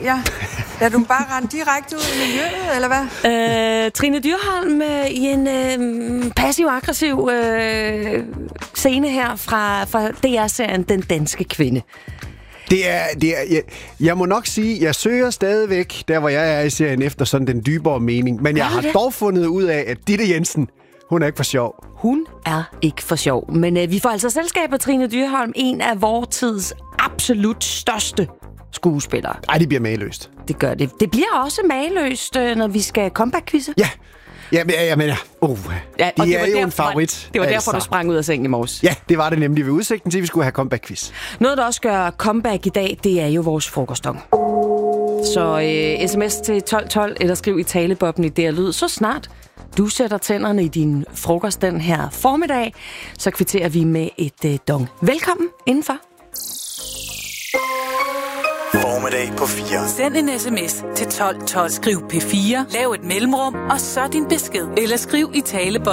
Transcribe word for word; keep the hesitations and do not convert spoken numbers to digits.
ja. Er du bare rendt direkte ud i miljøet, eller hvad? Øh, Trine Dyrholm øh, i en øh, passiv-aggressiv øh, scene her fra, fra D R-serien Den Danske Kvinde. Det er, det er, jeg, jeg må nok sige, jeg søger stadigvæk, der hvor jeg er i serien, efter sådan den dybere mening. Men jeg har det? dog fundet ud af, at Ditte Jensen, hun er ikke for sjov. Hun er ikke for sjov. Men øh, vi får altså selskab af Trine Dyrholm, en af vor tids absolut største skuespillere. Ej, det bliver mageløst. Det gør det. Det bliver også mageløst, øh, når vi skal comeback-quizze. Ja. Ja, men jeg mener, uh, Ja, og de det er var jo derfor, en favorit. Det var derfor, altså. du sprang ud af sengen i morges. Ja, det var det nemlig ved udsigten til, at vi skulle have comeback-quiz. Noget, der også gør comeback i dag, det er jo vores frokostdong. Så øh, sms til tolv tolv, eller skriv i talebobben i D R Lyd, så snart du sætter tænderne i din frokost den her formiddag, så kvitterer vi med et øh, dong. Velkommen indenfor. Formiddag på fire. Send en sms til tolv tolv. Skriv P fire, lav et mellemrum, og så din besked. Eller skriv i talebobben